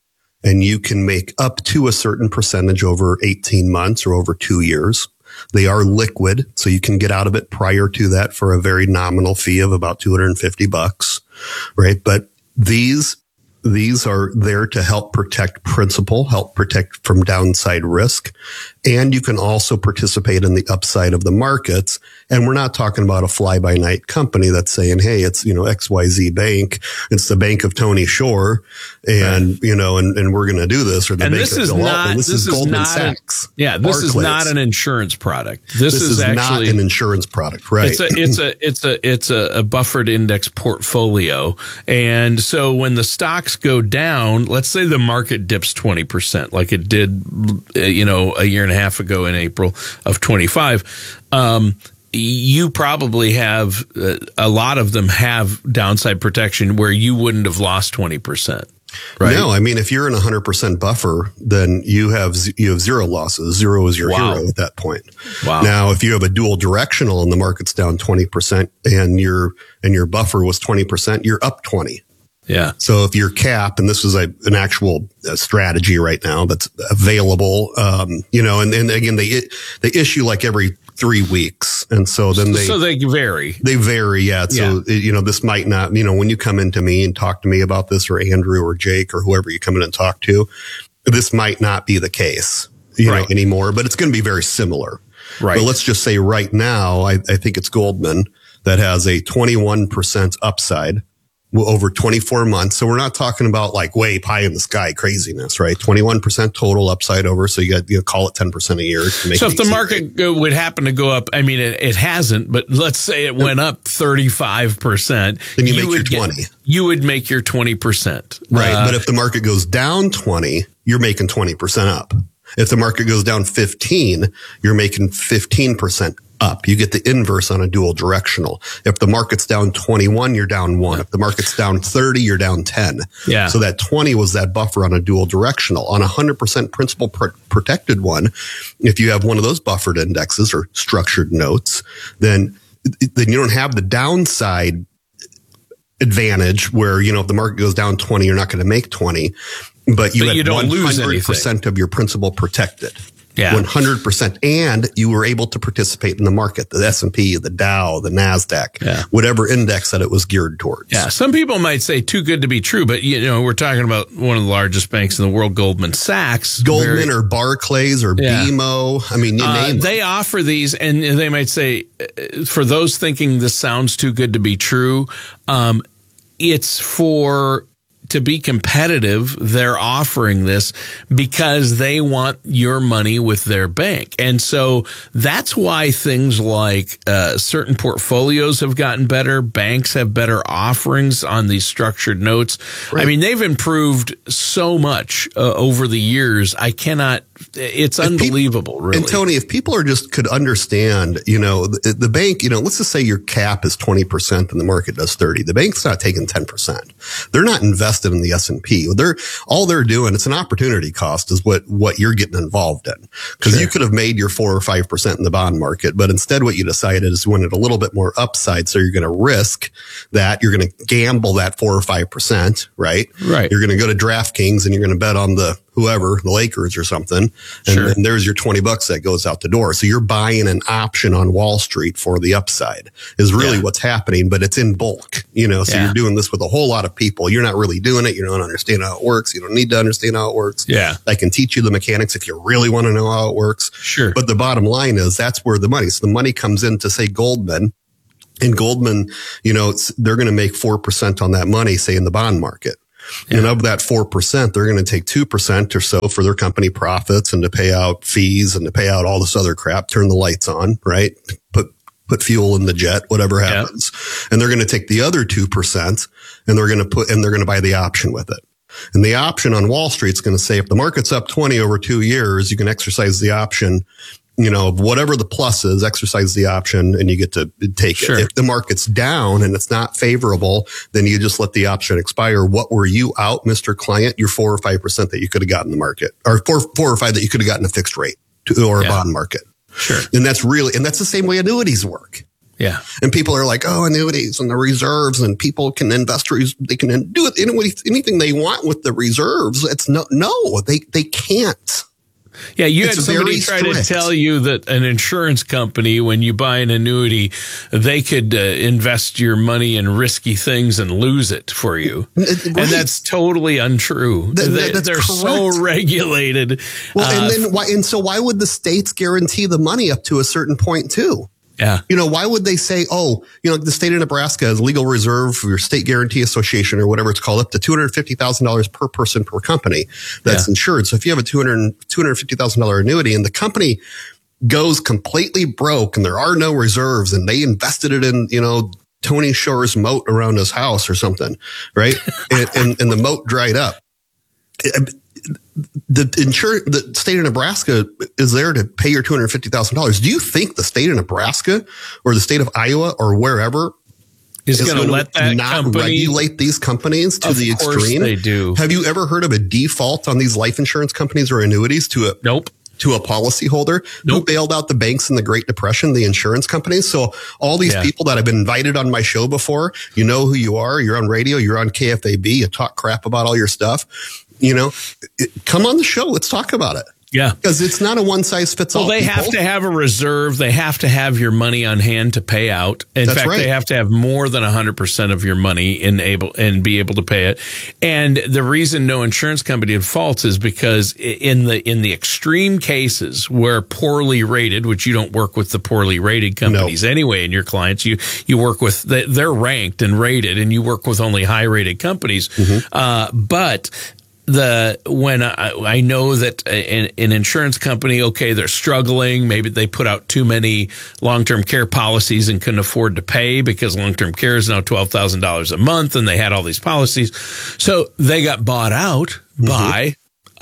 And you can make up to a certain percentage over eighteen months or over two years. They are liquid, so you can get out of it prior to that for a very nominal fee of about two hundred fifty bucks, right? But these These are there to help protect principal, help protect from downside risk. And you can also participate in the upside of the markets. And we're not talking about a fly-by-night company that's saying, hey, it's, you know, X Y Z Bank. It's the Bank of Tony Shore. And, right. you know, and, and we're going to do this. Or the and Bank this of is Bill not, Altman. This, this is, is Goldman not Sachs. A, yeah, this Barclays. is not an insurance product. This, this is, is actually not an insurance product, right? It's a, it's a, it's a, it's a, a buffered index portfolio. And so when the stocks go down, let's say the market dips twenty percent like it did, you know, a year and a half ago in April of twenty-five, um, you probably have, uh, a lot of them have downside protection where you wouldn't have lost twenty percent. Right? No, I mean, if you're in a hundred percent buffer, then you have, you have zero losses. Zero is your Wow. hero at that point. Wow. Now, if you have a dual directional and the market's down twenty percent and your, and your buffer was twenty percent, you're up twenty. Yeah. So if your cap, and this is a, an actual uh, strategy right now that's available, um, you know, and, and again, they, they issue like every three weeks. And so then they, so they vary. They vary. Yeah. So, Yeah. you know, this might not, you know, when you come into me and talk to me about this, or Andrew or Jake or whoever you come in and talk to, this might not be the case, you Right. know, anymore, but it's going to be very similar. Right. But let's just say right now, I, I think it's Goldman that has a twenty-one percent upside over twenty-four months. So we're not talking about like way pie in the sky craziness, right? twenty-one percent total upside over. So you got, you know, call it ten percent a year. To make So it if the easy, market right? go- would happen to go up, I mean, it, it hasn't, but let's say it went up thirty-five percent. Then you make your would get- twenty. You would make your twenty percent. Right. Uh, but if the market goes down twenty, you're making twenty percent up. If the market goes down fifteen, you're making fifteen percent up. You get the inverse on a dual directional. If the market's down twenty-one, you're down one. If the market's down thirty, you're down ten. Yeah. So that twenty was that buffer on a dual directional. On a one hundred percent principal pr- protected one, if you have one of those buffered indexes or structured notes, then then you don't have the downside advantage where, you know, if the market goes down twenty, you're not going to make twenty, but you But have you don't lose one hundred percent of your principal protected. Yeah. one hundred percent. And you were able to participate in the market, the S and P, the Dow, the NASDAQ, Yeah. whatever index that it was geared towards. Yeah, some people might say too good to be true, but you know, we're talking about one of the largest banks in the world, Goldman Sachs. Goldman Very- or Barclays or Yeah. B M O. I mean, you Uh, name it. they offer these, and they might say, uh, for those thinking this sounds too good to be true, um, it's for to be competitive. They're offering this because they want your money with their bank. And so that's why things like uh, certain portfolios have gotten better. Banks have better offerings on these structured notes. Right. I mean, they've improved so much uh, over the years. I cannot, it's if unbelievable, people, really. And Tony, if people are just could understand, you know, the, the bank, you know, let's just say your cap is twenty percent and the market does thirty. The bank's not taking ten percent. They're not investing invested in the S and P. They're all they're doing. It's an opportunity cost is what, what you're getting involved in. Cause sure. you could have made your four or five percent in the bond market, but instead what you decided is you wanted a little bit more upside. So you're going to risk that. You're going to gamble that four or five percent, right? Right. You're going to go to DraftKings and you're going to bet on the whoever, the Lakers or something. And sure. then there's your twenty bucks that goes out the door. So you're buying an option on Wall Street for the upside is really yeah. what's happening, but it's in bulk, you know, so yeah. you're doing this with a whole lot of people. You're not really doing it. You don't understand how it works. You don't need to understand how it works. Yeah. I can teach you the mechanics if you really want to know how it works. Sure. But the bottom line is that's where the money, so the money comes into, say, Goldman. And Goldman, you know, it's, they're going to make four percent on that money, say in the bond market. Yeah. And of that four percent, they're going to take two percent or so for their company profits and to pay out fees and to pay out all this other crap, turn the lights on, right? Put, put fuel in the jet, whatever happens. Yeah. And they're going to take the other two percent and they're going to put, and they're going to buy the option with it. And the option on Wall Street is going to say if the market's up twenty over two years, you can exercise the option, you know, whatever the plus is, exercise the option and you get to take sure. it. If the market's down and it's not favorable, then you just let the option expire. What were you out, Mister Client? Your four or five percent that you could have gotten in the market, or four, four or five that you could have gotten a fixed rate to, or a yeah. bond market. Sure. And that's really, and that's the same way annuities work. Yeah. And people are like, oh, annuities and the reserves, and people can invest, they can do it, anything they want with the reserves. It's no, no, they, they can't. Yeah, you it's had somebody try strict. to tell you that an insurance company, when you buy an annuity, they could uh, invest your money in risky things and lose it for you. Right. And that's totally untrue. That, they, that's they're correct. so regulated. Well, uh, and then why, and so why would the states guarantee the money up to a certain point too? Yeah. You know, why would they say, oh, you know, the state of Nebraska has legal reserve for your state guarantee association or whatever it's called up to two hundred fifty thousand dollars per person per company that's yeah. insured. So if you have a two hundred fifty thousand dollars annuity and the company goes completely broke and there are no reserves and they invested it in, you know, Tony Shore's moat around his house or something, right? and, and, and the moat dried up. It, The insur- the state of Nebraska is there to pay your two hundred fifty thousand dollars. Do you think the state of Nebraska or the state of Iowa or wherever is, is going to let that not company regulate these companies to of the course extreme? They do. Have you ever heard of a default on these life insurance companies or annuities to a nope to a policyholder nope. who bailed out the banks in the Great Depression, the insurance companies? So all these yeah. people that have been invited on my show before, you know who you are. You're on radio. You're on K F A B. You talk crap about all your stuff. You know, it, come on the show. Let's talk about it. Yeah. Because it's not a one size fits all. Well, they people. have to have a reserve. They have to have your money on hand to pay out. In That's fact, right. they have to have more than one hundred percent of your money in able and be able to pay it. And the reason no insurance company defaults is because in the in the extreme cases where poorly rated, which you don't work with the poorly rated companies no. anyway, and your clients, you you work with the, they're ranked and rated, and you work with only high rated companies. Mm-hmm. Uh, but The when I, I know that an, an insurance company, okay, they're struggling. Maybe they put out too many long-term care policies and couldn't afford to pay because long-term care is now twelve thousand dollars a month, and they had all these policies. So they got bought out mm-hmm. by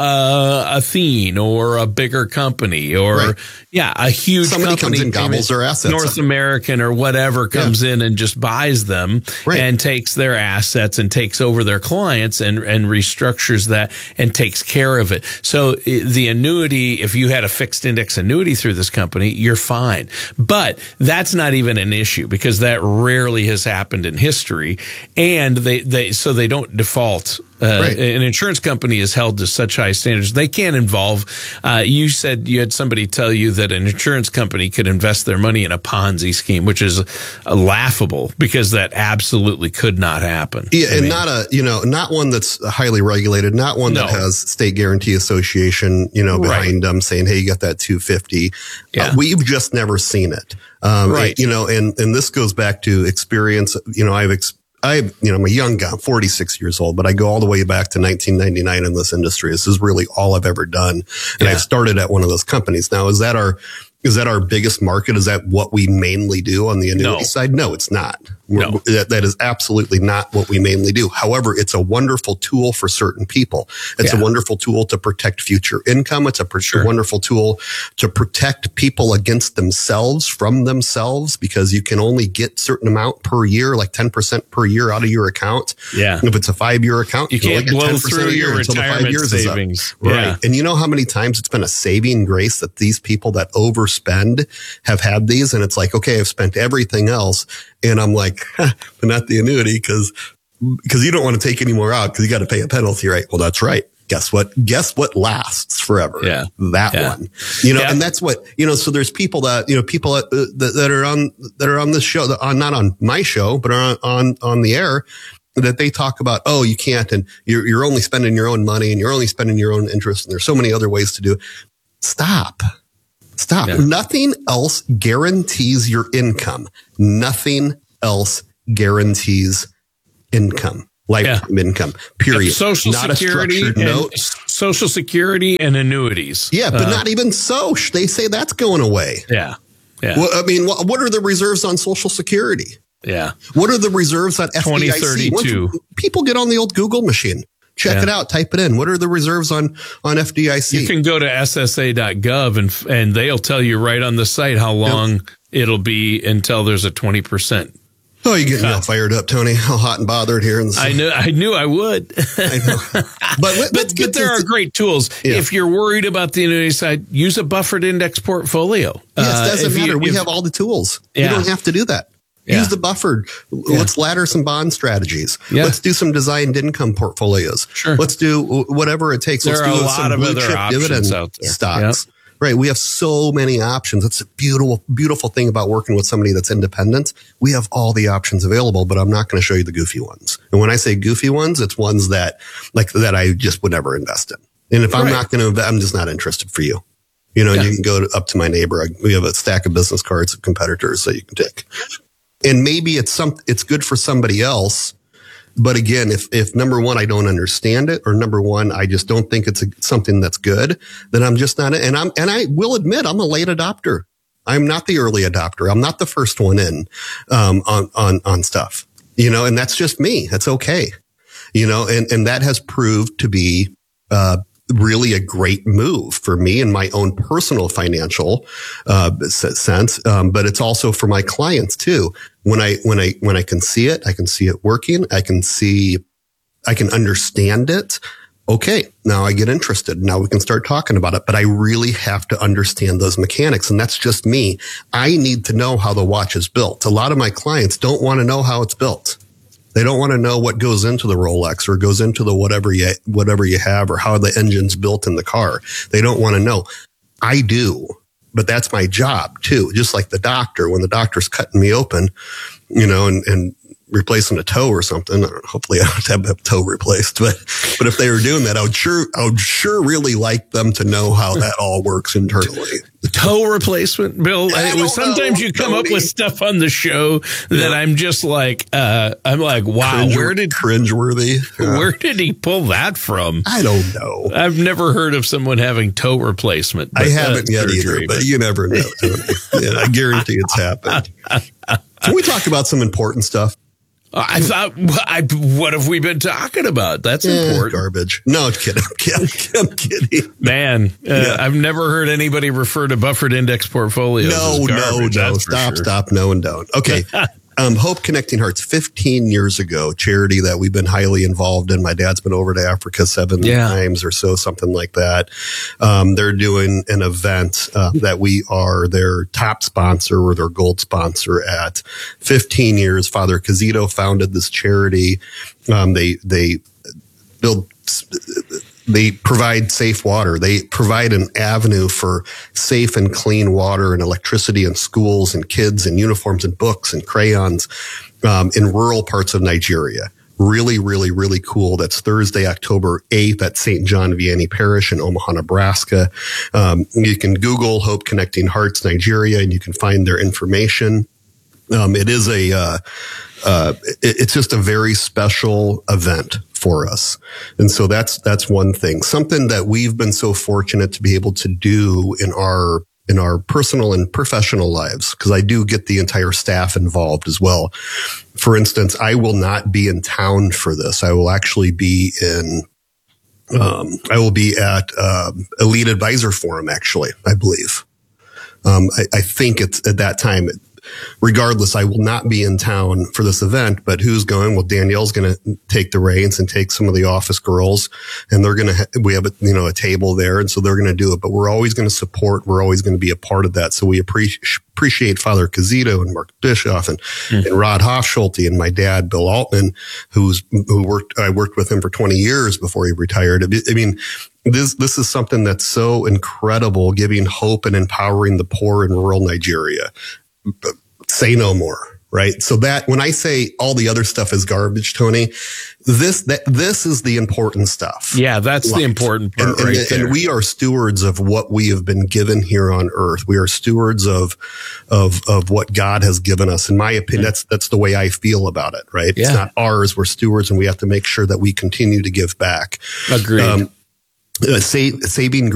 uh, Athene or a bigger company or, right. yeah, a huge Somebody company. comes in, gobbles their assets. North American or whatever comes yeah. in and just buys them right. and takes their assets and takes over their clients and, and restructures that and takes care of it. So the annuity, if you had a fixed index annuity through this company, you're fine. But that's not even an issue because that rarely has happened in history. And they, they so they don't default. Uh, right. An insurance company is held to such high standards. They can't involve, uh, you said you had somebody tell you that an insurance company could invest their money in a Ponzi scheme, which is uh, laughable because that absolutely could not happen. Yeah. I and mean, not a, you know, not one that's highly regulated, not one No. that has state guarantee association, you know, behind Right. them saying, hey, you got that two fifty. Yeah. Uh, we've just never seen it. Um, Right. You know, and, and this goes back to experience. You know, I've experienced I, you know, I'm a young guy, I'm forty-six years old, but I go all the way back to nineteen ninety-nine in this industry. This is really all I've ever done. And Yeah. I've started at one of those companies. Now, is that our, is that our biggest market? Is that what we mainly do on the annuity No. side? No, it's not. No. That, that is absolutely not what we mainly do. However, it's a wonderful tool for certain people. It's Yeah. a wonderful tool to protect future income. It's a, pr- Sure. a wonderful tool to protect people against themselves from themselves, because you can only get certain amount per year, like ten percent per year out of your account. Yeah. If it's a five year account, You you, can only can't get blow ten percent through a year your until the five retirement years is up. savings. Right. Yeah. And you know how many times it's been a saving grace that these people that overspend have had these, and it's like, okay, I've spent everything else, and I'm like, huh, but not the annuity, because because you don't want to take any more out because you got to pay a penalty, right? Well, that's right. Guess what? Guess what lasts forever? Yeah. That Yeah. one. You know, Yeah. and that's what, you know, so there's people that, you know, people that, that, that are on, that are on this show, that on, not on my show, but are on, on, on the air, that they talk about, oh, you can't, and you're, you're only spending your own money, and you're only spending your own interest, and there's so many other ways to do it. Stop. Stop. Yeah. Nothing else guarantees your income. Nothing else guarantees income. Lifetime income, period. Social Not Security, a structured and note. Social Security and annuities. Yeah, but Uh, not even so. They say that's going away. Yeah. Yeah. Well, I mean, what, what are the reserves on Social Security? Yeah. What are the reserves on F D I C? twenty thirty-two. Once people get on the old Google machine. Check Yeah. it out. Type it in. What are the reserves on, on F D I C? You can go to S S A dot gov and and they'll tell you right on the site how long it'll be until there's a twenty percent. Oh, you're getting me all fired up, Tony. All hot and bothered here. In the I knew I knew I would. I know. But, let, but, but there are great tools. Yeah. If you're worried about the annuity side, use a buffered index portfolio. Yes, Uh, doesn't if you- matter. we if- have all the tools. Yeah. You don't have to do that. Yeah. Use the buffered. Let's ladder some bond strategies. Yeah. Let's do some designed income portfolios. Sure. Let's do whatever it takes. There Let's are do a lot some of blue other chip options dividend out there. stocks. Right. We have so many options. That's a beautiful, beautiful thing about working with somebody that's independent. We have all the options available, but I'm not going to show you the goofy ones. And when I say goofy ones, it's ones that like that I just would never invest in. And if I'm Right. not going to, I'm just not interested for you. You know, Yeah. you can go to, up to my neighbor. We have a stack of business cards of competitors that you can take. And maybe it's some, it's good for somebody else. But again, if, if number one, I don't understand it, or number one, I just don't think it's a, something that's good, then I'm just not, and I'm, and I will admit I'm a late adopter. I'm not the early adopter. I'm not the first one in, um, on, on, on stuff, you know, and that's just me. That's okay. You know, and, and that has proved to be, uh, really a great move for me in my own personal financial uh, sense, um, but it's also for my clients too. When I when I when I can see it, I can see it working. I can see, I can understand it. Okay, now I get interested. Now we can start talking about it. But I really have to understand those mechanics, and that's just me. I need to know how the watch is built. A lot of my clients don't want to know how it's built. They don't want to know what goes into the Rolex or goes into the whatever you, whatever you have, or how the engine's built in the car. They don't want to know. I do, but that's my job too. Just like the doctor, when the doctor's cutting me open, you know, and, and replacing a toe or something. Hopefully I don't have a toe replaced, but, but if they were doing that, I would sure, I would sure really like them to know how that all works internally. The toe replacement, Bill. I I, don't sometimes know, you come up Tony. with stuff on the show that I'm just like, uh, I'm like, wow, Cringe- where did cringeworthy? Yeah. where did he pull that from? I don't know. I've never heard of someone having toe replacement. I but, haven't uh, yet surgery, either, but you never know. Yeah, I guarantee it's happened. Can we talk about some important stuff? I thought, I, what have we been talking about? That's Eh, important. Garbage. No, I'm kidding. I'm kidding. I'm kidding. Man, uh, Yeah. I've never heard anybody refer to buffered index portfolios. No, as no, garbage, no. that's for Stop, sure. stop. No and don't. Okay. Um, Hope Connecting Hearts, fifteen years ago, charity that we've been highly involved in. My dad's been over to Africa seven Yeah. times or so, something like that. Um, they're doing an event uh, that we are their top sponsor or their gold sponsor at. fifteen years, Father Casito founded this charity. Um, they, they build, they provide safe water. They provide an avenue for safe and clean water and electricity in schools and kids and uniforms and books and crayons um, in rural parts of Nigeria. Really, really, really cool. That's Thursday, October eighth at Saint John Vianney Parish in Omaha, Nebraska. Um, you can Google Hope Connecting Hearts Nigeria and you can find their information. Um, it is a, uh, uh, it, it's just a very special event for us. And so that's, that's one thing. Something that we've been so fortunate to be able to do in our, in our personal and professional lives, because I do get the entire staff involved as well. For instance, I will not be in town for this. I will actually be in, um, I will be at um, Elite Advisor Forum, actually, I believe. Um, I, I think it's at that time. Regardless, I will not be in town for this event, but who's going? Well, Danielle's going to take the reins and take some of the office girls, and they're going to, ha- we have a, you know, a table there. And so they're going to do it, but we're always going to support. We're always going to be a part of that. So we appreciate, appreciate Father Casito and Mark Bischoff and, mm. and Rod Hofschulte and my dad, Bill Altman, who's, who worked, I worked with him for twenty years before he retired. I mean, this, this is something that's so incredible, giving hope and empowering the poor in rural Nigeria. Say no more, right? So that when I say all the other stuff is garbage, Tony, this that this is the important stuff. Yeah, that's Life. the important part, and, right and, there. And we are stewards of what we have been given here on earth. We are stewards of of of what God has given us. In my opinion, that's that's the way I feel about it. Right? Yeah. It's not ours. We're stewards, and we have to make sure that we continue to give back. Agreed. Um, uh, save, saving.